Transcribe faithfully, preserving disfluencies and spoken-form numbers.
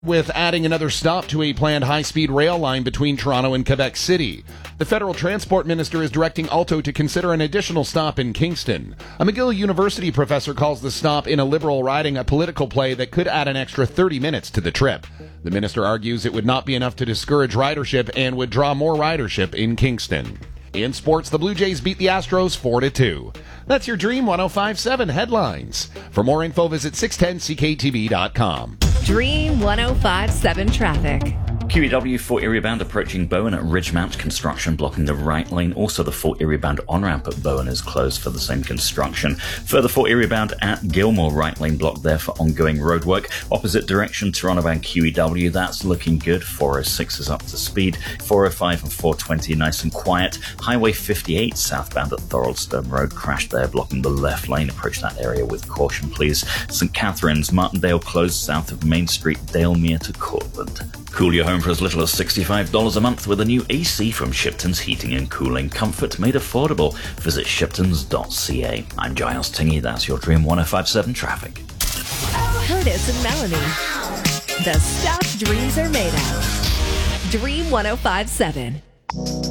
with adding another stop to a planned high-speed rail line between Toronto and Quebec City. The federal transport minister is directing Alto to consider an additional stop in Kingston. A McGill University professor calls the stop in a Liberal riding a political play that could add an extra thirty minutes to the trip. The minister argues it would not be enough to discourage ridership and would draw more ridership in Kingston. In sports, the Blue Jays beat the Astros four to two. That's your Dream one oh five point seven headlines. For more info, visit six ten C K T V dot com. Dream one oh five point seven traffic. Q E W Fort Erie Bound approaching Bowen at Ridgemount, construction blocking the right lane. Also, the Fort Erie Bound on-ramp at Bowen is closed for the same construction. Further, Fort Erie Bound at Gilmore, right lane blocked there for ongoing roadwork. Opposite direction, Toronto bound Q E W, that's looking good. four oh six is up to speed. four oh five and four twenty nice and quiet. Highway fifty-eight southbound at Thoroldstone Road crashed there, blocking the left lane. Approach that area with caution, please. St Catharines, Martindale closed south of Main Street, Dalemere to Cortland. Cool your home for as little as sixty-five dollars a month with a new A C from Shipton's Heating and Cooling. Comfort made affordable. Visit shiptons dot c a. I'm Giles Tingy. That's your Dream one oh five point seven traffic. Curtis and Melanie. The stuff dreams are made of. Dream one oh five point seven.